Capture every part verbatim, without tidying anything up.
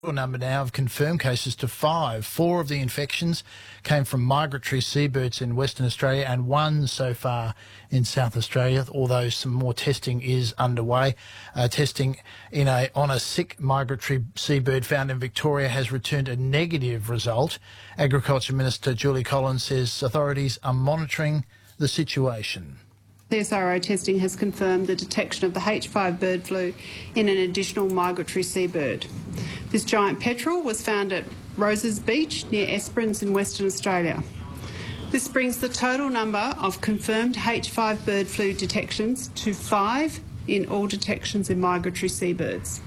Number now of confirmed cases to five. Four of the infections came from migratory seabirds in Western Australia and one so far in South Australia, although some more testing is underway. Uh, testing in a on a sick migratory seabird found in Victoria has returned a negative result. Agriculture Minister Julie Collins says authorities are monitoring the situation. The S R O testing has confirmed the detection of the H five bird flu in an additional migratory seabird. This giant petrel was found at Roses Beach near Esperance in Western Australia. This brings the total number of confirmed H five bird flu detections to five in all detections in migratory seabirds.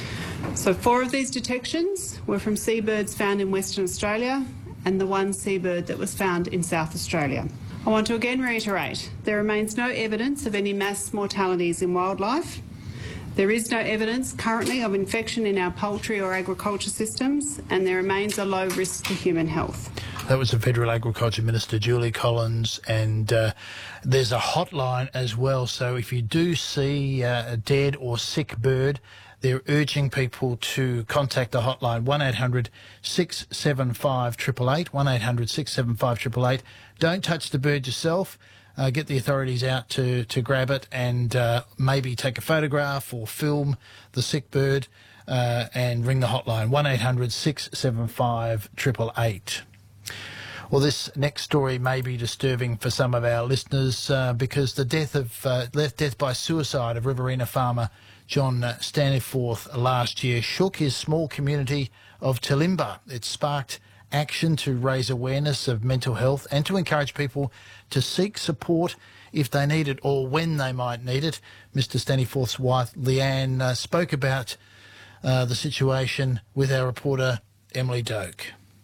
So four of these detections were from seabirds found in Western Australia and the one seabird that was found in South Australia. I want to again reiterate, there remains no evidence of any mass mortalities in wildlife. There is no evidence currently of infection in our poultry or agriculture systems, and there remains a low risk to human health. That was the Federal Agriculture Minister, Julie Collins, and uh, there's a hotline as well. So if you do see uh, a dead or sick bird, they're urging people to contact the hotline, one eight hundred six seven five eight eight eight, one eight hundred six seven five eight eight eight. Don't touch the bird yourself. Uh, get the authorities out to, to grab it and uh, maybe take a photograph or film the sick bird uh, and ring the hotline, one eight hundred six seven five eight eight eight. Well, this next story may be disturbing for some of our listeners uh, because the death of uh, death by suicide of Riverina farmer John Staniforth last year shook his small community of Talimba. It sparked action to raise awareness of mental health and to encourage people to seek support if they need it or when they might need it. Mister Staniforth's wife, Leanne, uh, spoke about uh, the situation with our reporter, Emily Doak.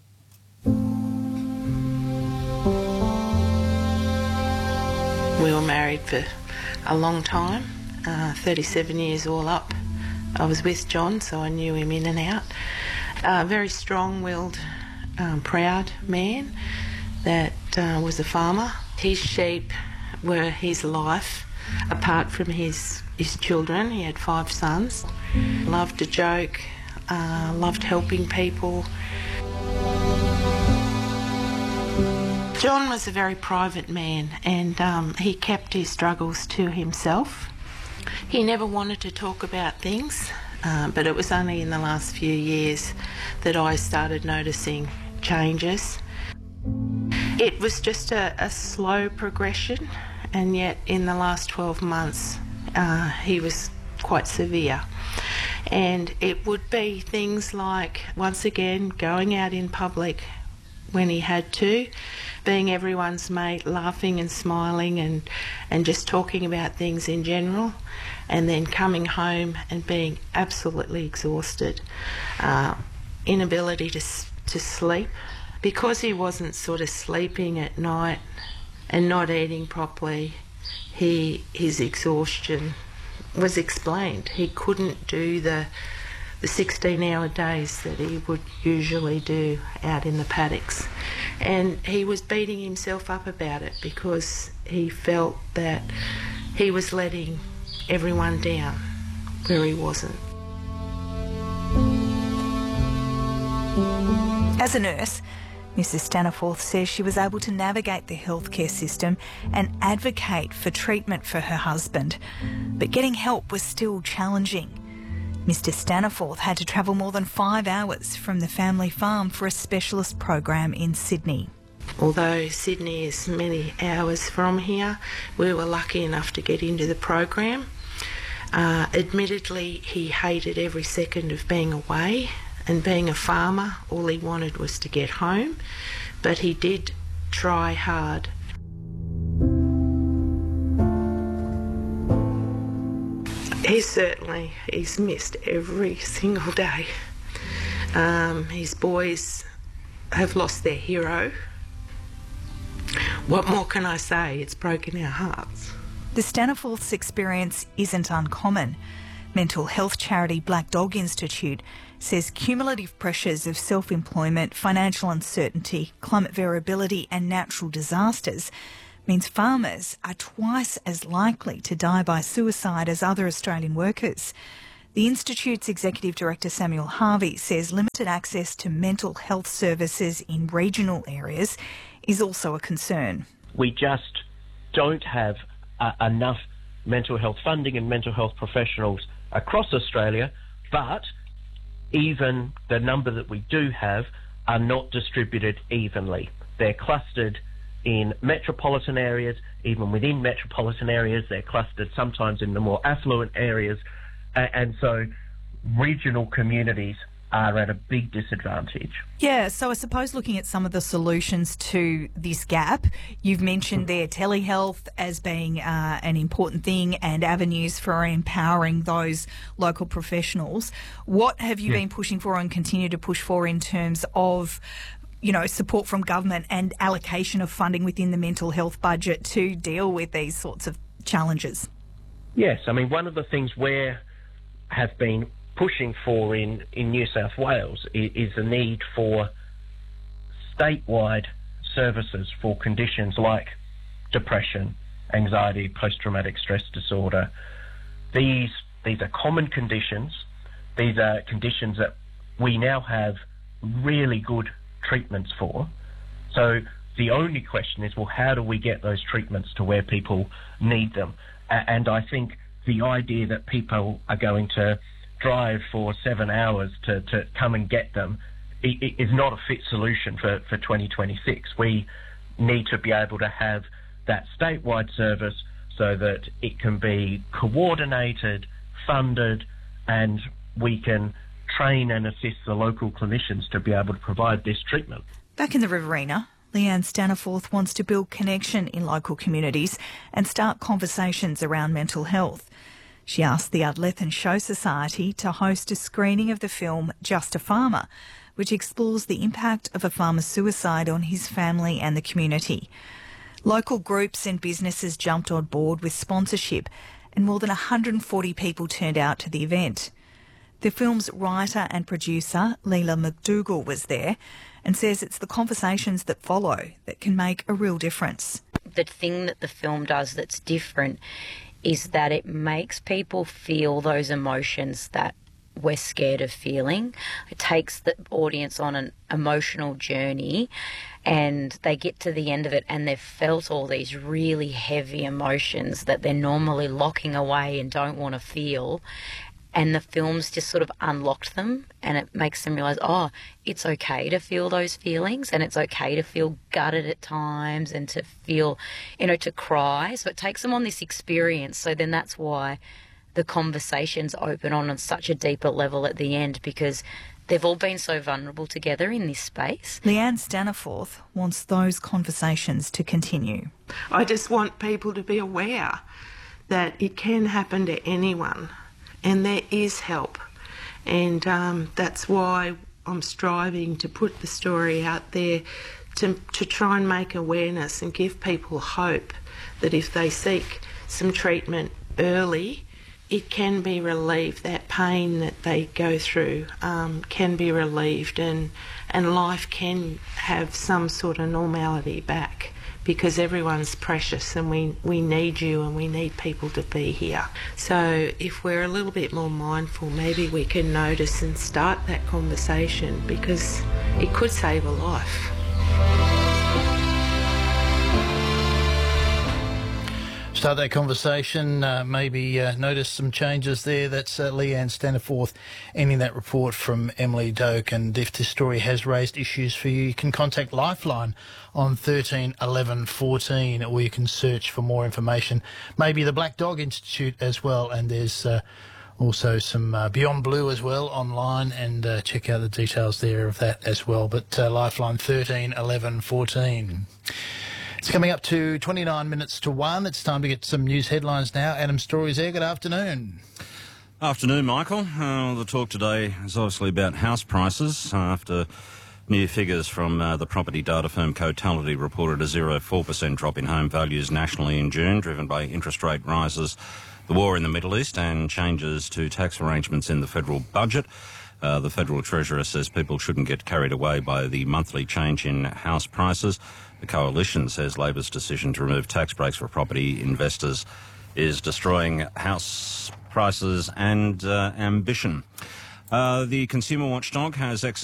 We were married for a long time, uh, thirty-seven years all up. I was with John, so I knew him in and out. A very strong-willed, um, proud man that uh, was a farmer. His sheep were his life, apart from his, his children. He had five sons. Loved to joke, uh, loved helping people. John was a very private man, and um, he kept his struggles to himself. He never wanted to talk about things, uh, but it was only in the last few years that I started noticing changes. It was just a, a slow progression, and yet in the last twelve months uh, he was quite severe. And it would be things like, once again, going out in public when he had to, being everyone's mate, laughing and smiling and, and just talking about things in general, and then coming home and being absolutely exhausted, uh, inability to, to sleep. Because he wasn't sort of sleeping at night and not eating properly, he his exhaustion was explained. He couldn't do the the sixteen hour days that he would usually do out in the paddocks. And he was beating himself up about it because he felt that he was letting everyone down where he wasn't. As a nurse, Missus Staniforth says she was able to navigate the healthcare system and advocate for treatment for her husband. But getting help was still challenging. Mister Staniforth had to travel more than five hours from the family farm for a specialist program in Sydney. Although Sydney is many hours from here, we were lucky enough to get into the program. Uh, admittedly, he hated every second of being away, and being a farmer, all he wanted was to get home, but he did try hard. He certainly, he's missed every single day. Um, his boys have lost their hero. What more can I say? It's broken our hearts. The Staniforth's experience isn't uncommon. Mental health charity Black Dog Institute says cumulative pressures of self-employment, financial uncertainty, climate variability and natural disasters means farmers are twice as likely to die by suicide as other Australian workers. The Institute's Executive Director Samuel Harvey says limited access to mental health services in regional areas is also a concern. We just don't have uh, enough mental health funding and mental health professionals across Australia, but even the number that we do have are not distributed evenly. They're clustered in metropolitan areas. Even within metropolitan areas, they're clustered sometimes in the more affluent areas, and so regional communities are at a big disadvantage. Yeah, so I suppose looking at some of the solutions to this gap, you've mentioned there telehealth as being uh, an important thing and avenues for empowering those local professionals. What have you yeah. been pushing for and continue to push for in terms of, you know, support from government and allocation of funding within the mental health budget to deal with these sorts of challenges? Yes, I mean, one of the things we have been pushing for in, in New South Wales is, is the need for statewide services for conditions like depression, anxiety, post-traumatic stress disorder. These, these are common conditions. These are conditions that we now have really good treatments for. So the only question is, well, how do we get those treatments to where people need them? And I think the idea that people are going to drive for seven hours to, to come and get them is not a fit solution for, for twenty twenty-six. We need to be able to have that statewide service so that it can be coordinated, funded, and we can train and assist the local clinicians to be able to provide this treatment. Back in the Riverina, Leanne Staniforth wants to build connection in local communities and start conversations around mental health. She asked the Ardlethan Show Society to host a screening of the film Just a Farmer, which explores the impact of a farmer's suicide on his family and the community. Local groups and businesses jumped on board with sponsorship, and more than one hundred forty people turned out to the event. The film's writer and producer, Leela McDougall, was there and says it's the conversations that follow that can make a real difference. The thing that the film does that's different is that it makes people feel those emotions that we're scared of feeling. It takes the audience on an emotional journey, and they get to the end of it and they've felt all these really heavy emotions that they're normally locking away and don't want to feel. And the film's just sort of unlocked them, and it makes them realise, oh, it's okay to feel those feelings, and it's okay to feel gutted at times and to feel, you know, to cry. So it takes them on this experience. So then that's why the conversations open on such a deeper level at the end, because they've all been so vulnerable together in this space. Leanne Staniforth wants those conversations to continue. I just want people to be aware that it can happen to anyone. And there is help, and um, that's why I'm striving to put the story out there to, to try and make awareness and give people hope that if they seek some treatment early, it can be relieved. That pain that they go through um, can be relieved, and, and life can have some sort of normality back. Because everyone's precious, and we, we need you, and we need people to be here. So if we're a little bit more mindful, maybe we can notice and start that conversation, because it could save a life. Start that conversation, uh, maybe uh, notice some changes there. That's uh, Leanne Staniforth ending that report from Emily Doak. And if this story has raised issues for you, you can contact Lifeline on thirteen eleven fourteen, or you can search for more information. Maybe the Black Dog Institute as well, and there's uh, also some uh, Beyond Blue as well online, and uh, check out the details there of that as well. But uh, Lifeline thirteen eleven fourteen. It's coming up to twenty-nine minutes to one. It's time to get some news headlines now. Adam Story's there. Good afternoon. Afternoon, Michael. Uh, the talk today is obviously about house prices uh, after new figures from uh, the property data firm Cotality reported a zero point four percent drop in home values nationally in June, driven by interest rate rises, the war in the Middle East and changes to tax arrangements in the federal budget. Uh, the Federal Treasurer says people shouldn't get carried away by the monthly change in house prices. The Coalition says Labor's decision to remove tax breaks for property investors is destroying house crisis and uh, ambition. Uh, the Consumer Watchdog has exercised